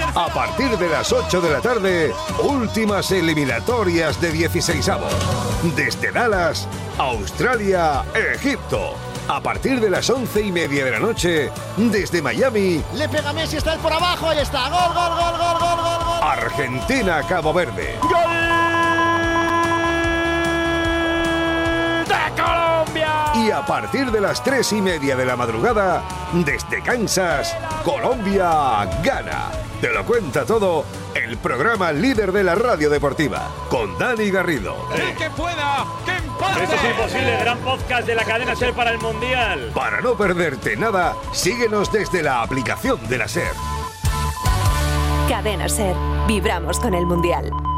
A partir de las 8 de la tarde, últimas eliminatorias de 16avos. Desde Dallas, Australia, Egipto. A partir de las 11:30 de la noche, desde Miami. Le pega Messi, está él por abajo, ahí está. Gol, gol, gol, gol, gol, gol, gol. Argentina, Cabo Verde. ¡Gol de Colombia! Y a partir de las 3:30 de la madrugada, desde Kansas, Colombia, Ghana. Te lo cuenta todo el programa líder de la radio deportiva, con Dani Garrido. ¡Que pueda! ¡Que empate! Esto es imposible, gran podcast de la cadena SER para el Mundial. Para no perderte nada, síguenos desde la aplicación de la SER. Cadena SER. Vibramos con el Mundial.